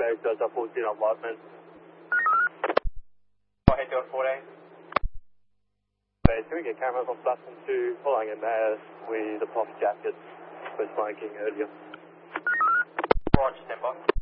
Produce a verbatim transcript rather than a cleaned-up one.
back, Delta fourteen apartment. Head to fourteen. Can we get cameras on platform two, following a mass with the puff jackets, was smoking earlier. Roger, stand by.